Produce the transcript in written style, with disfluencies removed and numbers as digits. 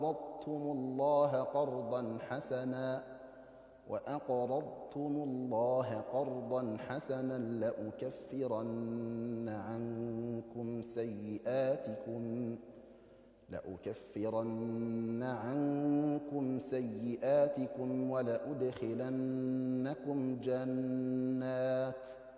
وأقرضتم الله قرضا حسنا لأكفرن عنكم سيئاتكم ولأدخلنكم